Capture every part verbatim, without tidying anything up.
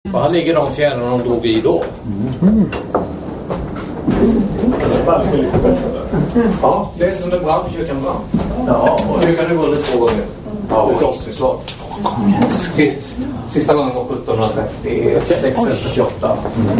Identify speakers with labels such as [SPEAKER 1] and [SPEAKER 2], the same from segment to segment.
[SPEAKER 1] Och här ligger de fjädrarna de dog i då.
[SPEAKER 2] Mm.
[SPEAKER 1] Ja, det är som det brann, kyrkan brann. Ja, och kyrkan är vunnit två gånger. Ja, ett avslutslag. Sist, sista gången var sjuttonhundratrettiosex eller fyrtioåtta.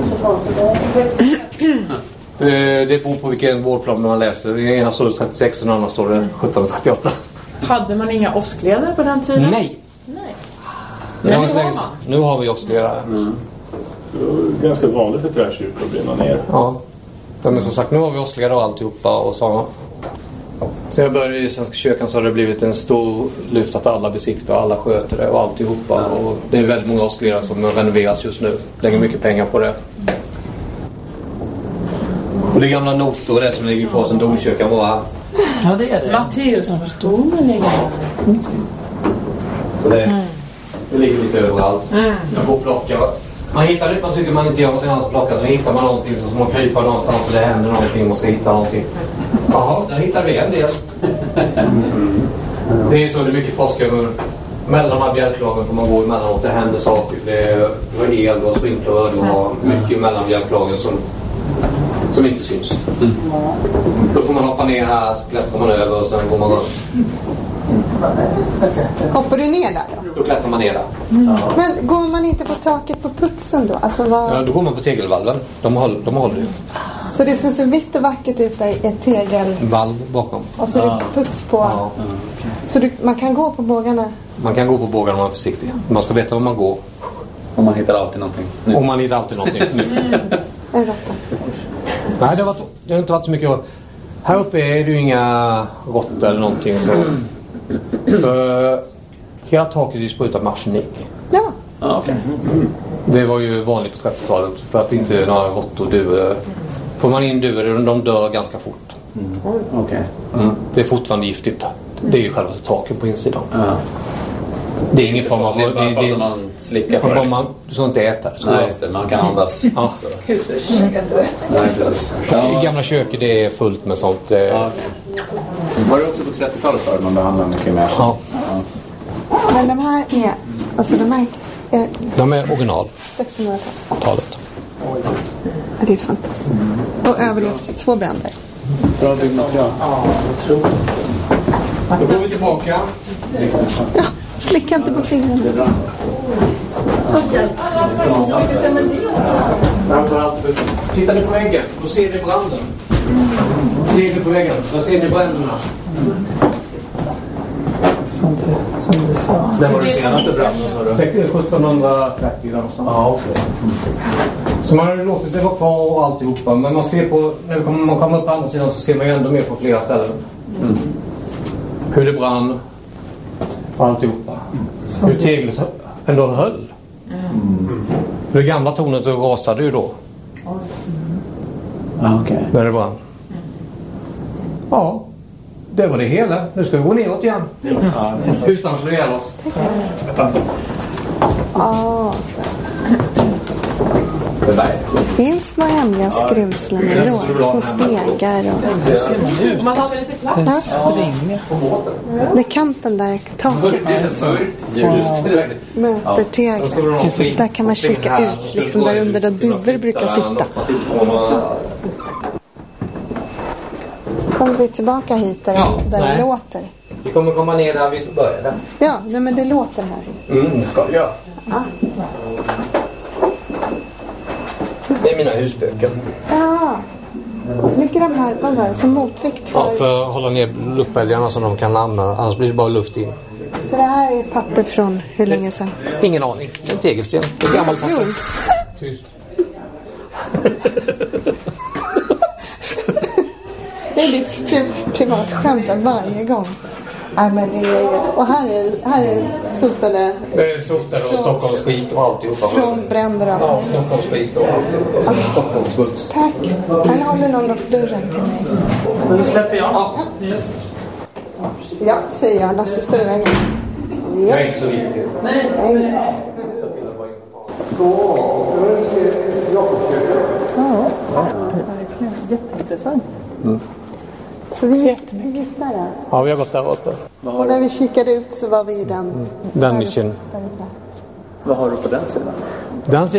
[SPEAKER 1] Det beror på vilken vårdplan man läser. I ena står det trettiosex och den andra står det sjuttonhundratrettioåtta.
[SPEAKER 3] Hade man inga åskledare på den tiden?
[SPEAKER 1] Nej.
[SPEAKER 3] Nej.
[SPEAKER 1] Men nu, har nu har vi åskledare.
[SPEAKER 2] Mm. Det är ganska vanligt för träkyrkor att brinna ner.
[SPEAKER 1] Ja. Ja, men som sagt, nu har vi åskledare och alltihopa och så. Så jag började i Svenska kyrkan så har det blivit en stor lyft att alla besiktar och alla sköter det och alltihopa. Och det är väldigt många åskledare som renoveras just nu. Lägger mycket pengar på det. Och det är gamla noter och det som ligger kvar sen domkyrkan var här.
[SPEAKER 4] Ja, det är det.
[SPEAKER 3] Matteusdomen ligger här.
[SPEAKER 1] Så det, mm. det ligger lite överallt. Mm. Jag går och plockar. Man hittar lite, man tycker man inte gör något annat att plocka, så hittar man någonting så man krypar någonstans och det händer någonting och man ska hitta någonting. Jaha, där hittar vi en del. Mm. Det är så, det är mycket forskare. Mellan de här bjälklagen får man gå emellanåt, det händer saker. Det är el och sprinkler och har mycket mellan bjälklagen som, som inte syns. Mm. Då får man hoppa ner här, så klättrar man över och sen går man runt.
[SPEAKER 5] Hoppar du ner där då?
[SPEAKER 1] Då klättrar man ner där.
[SPEAKER 5] Mm. Men går man inte på taket på putsen då? Alltså vad...
[SPEAKER 1] Ja, då går man på tegelvalven. De håller, de håller ju.
[SPEAKER 5] Så det som ser vitt och vackert ut är ett tegelvalv
[SPEAKER 1] bakom.
[SPEAKER 5] Och så är det puts på. Ja. Så du, man kan gå på bågarna?
[SPEAKER 1] Man kan gå på bågarna om man är försiktig. Man ska veta var man går.
[SPEAKER 6] Och man hittar alltid någonting nytt.
[SPEAKER 1] Och man hittar alltid någonting nytt.
[SPEAKER 5] En råtta.
[SPEAKER 1] Nej, det har, varit, det har inte varit så mycket. Här uppe är det ju inga råttor eller någonting så. För hela taket är ju sprutat med arsenik.
[SPEAKER 5] Ja.
[SPEAKER 6] Ah, okay.
[SPEAKER 1] Det var ju vanligt på trettiotalet för att inte några råttor duvor. Får man in duvor, de dör ganska fort.
[SPEAKER 6] Mm. Okay.
[SPEAKER 1] Mm. Det är fortfarande giftigt. Det är ju själva taken på insidan.
[SPEAKER 6] Ja.
[SPEAKER 1] Det är ingen form av...
[SPEAKER 6] Det är bara för att man slickar på det.
[SPEAKER 1] Man, du ska inte äta det.
[SPEAKER 6] Nej, just det. Man kan andas.
[SPEAKER 1] Ja.
[SPEAKER 6] Nej, precis.
[SPEAKER 1] I gamla köket det är fullt med sånt. Ja,
[SPEAKER 6] okay. Var det också på trettiotalet så man behandlar mycket mer?
[SPEAKER 1] Ja.
[SPEAKER 5] Ja. Men de här är... Alltså de här är...
[SPEAKER 1] De är original.
[SPEAKER 5] sextonhundratalet. Ja, det är fantastiskt. Och överlevt två bränder.
[SPEAKER 6] Bra byggmaterial.
[SPEAKER 1] Ja, jag tror. Då går vi tillbaka.
[SPEAKER 5] Ja, slicka inte på fingrarna.
[SPEAKER 1] Tittar ni på väggen, då ser ni branden. Ser ni på väggen, då ser ni bränderna.
[SPEAKER 4] Som du, som du sa.
[SPEAKER 6] Det var det senaste branden, sa du?
[SPEAKER 1] sjuttonhundratrettio någonstans.
[SPEAKER 6] Ja, okej.
[SPEAKER 1] Så man har låtit det vara kvar och alltihopa. Men man ser på, när man kommer upp på andra sidan så ser man ju ändå mer på flera ställen. Mm. Hur det brann och alltihopa. Så. Hur teglet ändå höll. Mm. Det gamla tornet rasade ju då.
[SPEAKER 6] Mm. Ah, okay.
[SPEAKER 1] När det brann. Ja, det var det hela. Nu ska vi gå neråt igen. Ja, utan att slå ihjäl oss.
[SPEAKER 5] Ja, det finns små hemliga skrymslen och låg, små stegar och...
[SPEAKER 3] Man har väl lite plats?
[SPEAKER 5] Ja. Det är kanten där, taket. Möter tegel. Så där kan man kika ut, liksom där under där duvor brukar sitta. Kommer vi tillbaka hit där, ja, där det låter?
[SPEAKER 1] Vi kommer komma ner där vi började.
[SPEAKER 5] Ja, nej, men det låter här.
[SPEAKER 1] Mm, det ska vi göra.
[SPEAKER 5] Ja.
[SPEAKER 1] Det är mina husböcker.
[SPEAKER 5] Ja. Ligger de här, vad var det, som motvikt för...
[SPEAKER 1] Ja, för att hålla ner luftbälgarna så de kan använda. Annars blir det bara luft in.
[SPEAKER 5] Så det här är papper från hur länge sedan?
[SPEAKER 1] Ingen aning. En tegelsten. Det är gammalt papper. Tyst.
[SPEAKER 5] Det är ditt pri- privat skämt varje gång. Nej, men det är, och här är, här är sotade...
[SPEAKER 1] Det är sotade och Stockholms skit och alltihopa.
[SPEAKER 5] Från bränder och
[SPEAKER 1] ja, Stockholms skit och alltihopa. Ja. Stockholms skit.
[SPEAKER 5] Tack. Han håller någon upp dörren till mig.
[SPEAKER 4] Nu släpper jag.
[SPEAKER 5] Ja, ja säger jag. Lasse står i vägen. Ja.
[SPEAKER 1] Det är inte så viktigt.
[SPEAKER 5] Nej.
[SPEAKER 4] Nej. Ja, verkligen. Jätteintressant.
[SPEAKER 1] Mm.
[SPEAKER 5] Så vi gick där.
[SPEAKER 1] Ja, vi har gått där uppe.
[SPEAKER 5] Och när vi kikade ut så var vi i den...
[SPEAKER 1] Den nischen.
[SPEAKER 6] Vad har du på den sidan?
[SPEAKER 1] Den